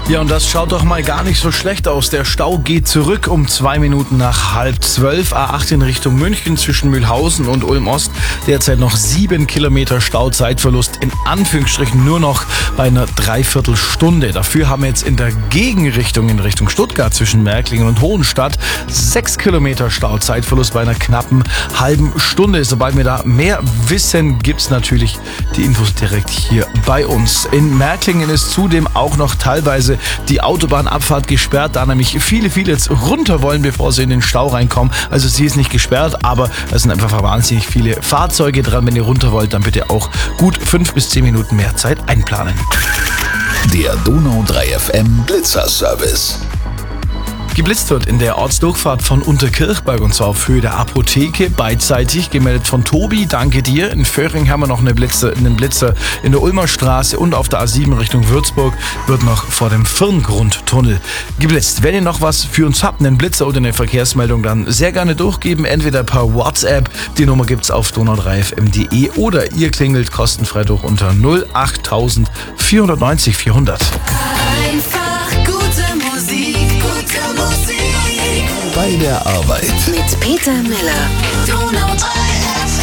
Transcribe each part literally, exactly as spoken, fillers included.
Ja, und das schaut doch mal gar nicht so schlecht aus. Der Stau geht zurück um zwei Minuten nach halb zwölf. A acht in Richtung München zwischen Mühlhausen und Ulm-Ost. Derzeit noch sieben Kilometer Stauzeitverlust. In Anführungsstrichen nur noch bei einer Dreiviertelstunde. Dafür haben wir jetzt in der Gegenrichtung, in Richtung Stuttgart zwischen Märklingen und Hohenstadt, sechs Kilometer Stauzeitverlust bei einer knappen halben Stunde. Sobald wir da mehr wissen, gibt's natürlich die Infos direkt hier bei uns. In Märklingen ist zudem auch noch teilweise die Autobahnabfahrt gesperrt, da nämlich viele, viele jetzt runter wollen, bevor sie in den Stau reinkommen. Also sie ist nicht gesperrt, aber es sind einfach wahnsinnig viele Fahrzeuge dran. Wenn ihr runter wollt, dann bitte auch gut fünf bis zehn Minuten mehr Zeit einplanen. Der Donau drei F M Blitzerservice. Geblitzt wird in der Ortsdurchfahrt von Unterkirchberg und zwar auf Höhe der Apotheke, beidseitig gemeldet von Tobi, danke dir. In Föhring haben wir noch eine Blitzer, einen Blitzer in der Ulmer Straße und auf der A sieben Richtung Würzburg wird noch vor dem Firngrundtunnel geblitzt. Wenn ihr noch was für uns habt, einen Blitzer oder eine Verkehrsmeldung, dann sehr gerne durchgeben, entweder per WhatsApp, die Nummer gibt's auf donau drei f m punkt de oder ihr klingelt kostenfrei durch unter null acht vierhundertneunzig vierhundert. Einfach gute Musik, gute Musik. Bei der Arbeit. Mit Peter Miller. Donau drei F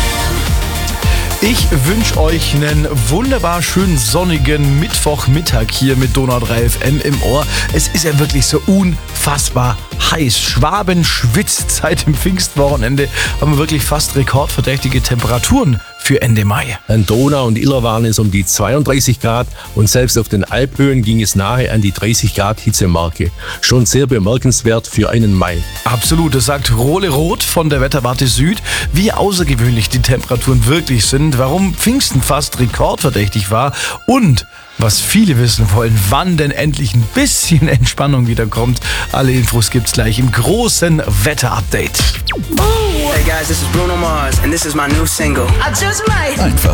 M. Ich wünsche euch einen wunderbar schönen sonnigen Mittwochmittag hier mit Donau drei F M im Ohr. Es ist ja wirklich so unfassbar heiß. Schwaben schwitzt seit dem Pfingstwochenende. Haben wir wirklich fast rekordverdächtige Temperaturen für Ende Mai. An Donau und Iller waren es um die zweiunddreißig Grad und selbst auf den Alphöhen ging es nahe an die dreißig Grad Hitzemarke. Schon sehr bemerkenswert für einen Mai. Absolut, das sagt Role Roth von der Wetterwarte Süd, wie außergewöhnlich die Temperaturen wirklich sind, warum Pfingsten fast rekordverdächtig war und was viele wissen wollen, wann denn endlich ein bisschen Entspannung wiederkommt. Alle Infos gibt's gleich im großen Wetter-Update. Hey guys, this is Bruno Mars and this is my new single. I just might. Einfach